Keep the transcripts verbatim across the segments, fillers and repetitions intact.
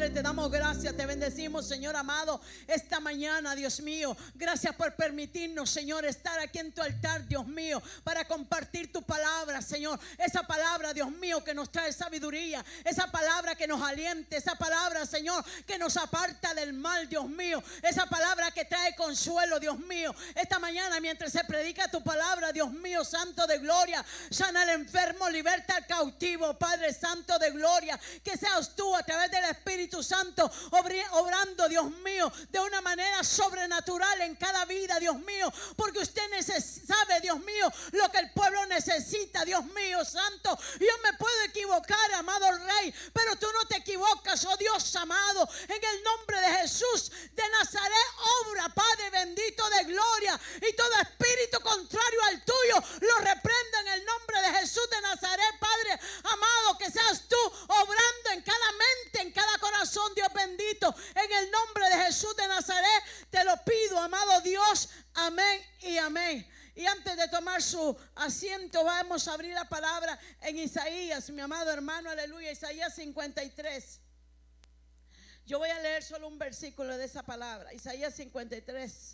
Padre, te damos gracias, te bendecimos, Señor amado, esta mañana, Dios mío. Gracias por permitirnos, Señor, estar aquí en tu altar, Dios mío, para compartir tu palabra, Señor. Esa palabra, Dios mío, que nos trae sabiduría, esa palabra que nos aliente, esa palabra, Señor, que nos aparta del mal, Dios mío. Esa palabra que trae consuelo, Dios mío. Esta mañana, mientras se predica tu palabra, Dios mío, Santo de gloria, sana al enfermo, liberta al cautivo, Padre Santo de gloria. Que seas tú a través del Espíritu Santo obrando, Dios mío, de una manera sobrenatural en cada vida, Dios mío, porque usted sabe, Dios mío, lo que el pueblo necesita, Dios mío, Santo. Yo me puedo equivocar, amado Rey, pero tú no te equivocas, oh Dios amado. En el nombre de Jesús de Nazaret, obra, Padre bendito de gloria, y todo espíritu contrario al tuyo lo reprenda en el nombre de Jesús de Nazaret, Padre amado. Que seas tú obrando en cada mente, en cada corazón, Dios bendito, en el nombre de Jesús de Nazaret te lo pido, amado Dios, amén y amén. Y antes de tomar su asiento, vamos a abrir la palabra en Isaías, mi amado hermano, aleluya, Isaías cincuenta y tres. Yo voy a leer solo un versículo de esa palabra, Isaías cincuenta y tres.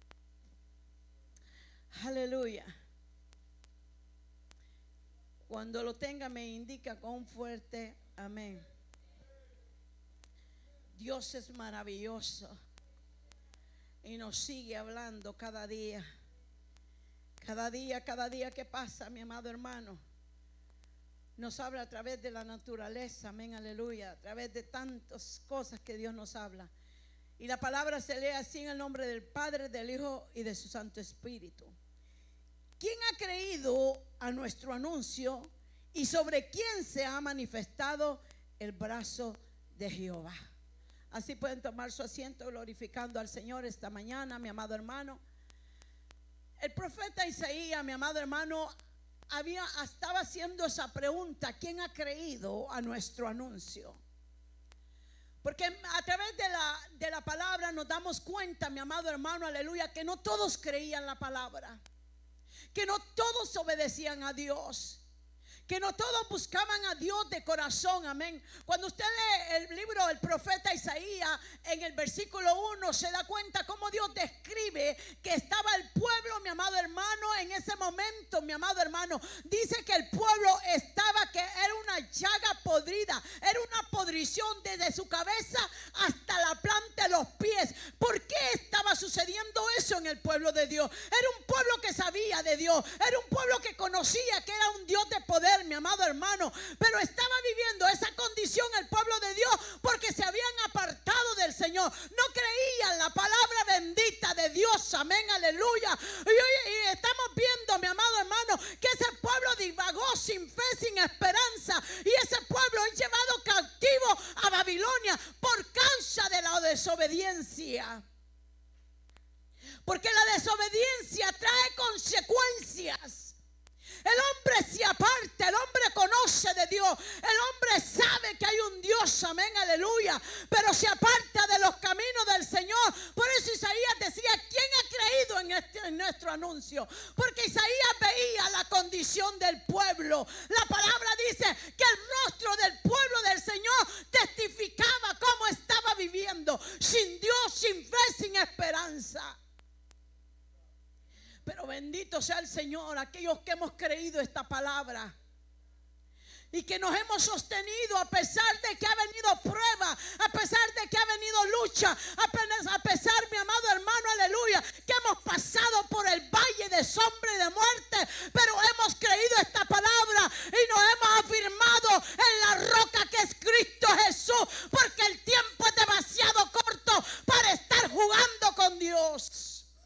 Aleluya. Cuando lo tenga me indica con un fuerte amén. Dios es maravilloso y nos sigue hablando cada día. Cada día, cada día que pasa, mi amado hermano, nos habla a través de la naturaleza, amén, aleluya, a través de tantas cosas que Dios nos habla. Y la palabra se lee así en el nombre del Padre, del Hijo y de su Santo Espíritu. ¿Quién ha creído a nuestro anuncio y sobre quién se ha manifestado el brazo de Jehová? Así pueden tomar su asiento glorificando al Señor esta mañana, mi amado hermano. El profeta Isaías, mi amado hermano, había, estaba haciendo esa pregunta: ¿quién ha creído a nuestro anuncio? Porque a través de la, de la palabra nos damos cuenta, mi amado hermano, aleluya, que no todos creían la palabra, que no todos obedecían a Dios, que no todos buscaban a Dios de corazón, amén. Cuando usted lee el libro del profeta Isaías, en el versículo uno, se da cuenta cómo Dios describe que estaba el pueblo, mi amado hermano, en ese momento, mi amado hermano. Dice que el pueblo estaba, que era una llaga podrida, era una podrición desde su cabeza hasta la planta de los pies. ¿Por qué estaba sucediendo eso en el pueblo de Dios? Era un pueblo que sabía de Dios, era un pueblo que conocía que era un Dios de poder, mi amado hermano, pero estaba viviendo esa condición el pueblo de Dios porque se habían apartado del Señor, no creían la palabra bendita de Dios, amén, aleluya. Y, y, y estamos viendo, mi amado hermano, que ese pueblo divagó sin fe, sin esperanza, y ese pueblo es llevado cautivo a Babilonia por causa de la desobediencia. Porque la desobediencia trae consecuencias. El hombre se aparta, el hombre conoce de Dios, el hombre sabe que hay un Dios, amén, aleluya, pero se aparta de los caminos del Señor. Por eso Isaías decía: ¿quién ha creído en, este, en nuestro anuncio? Porque Isaías veía la condición del pueblo. La palabra dice que el rostro del pueblo del Señor testificaba cómo estaba viviendo, sin Dios, sin fe, sin esperanza. Pero bendito sea el Señor, aquellos que hemos creído esta palabra y que nos hemos sostenido a pesar de que ha venido prueba, a pesar de que ha venido lucha, a pesar, mi amado hermano, aleluya, que hemos pasado por el valle de sombra y de muerte, pero hemos creído esta palabra y nos hemos afirmado en la roca que es Cristo Jesús, porque el tiempo es demasiado corto para estar jugando con Dios.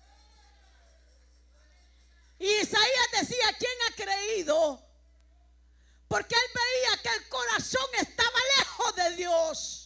Y Isaías decía: ¿quién ha creído? Porque él veía que el corazón estaba lejos de Dios.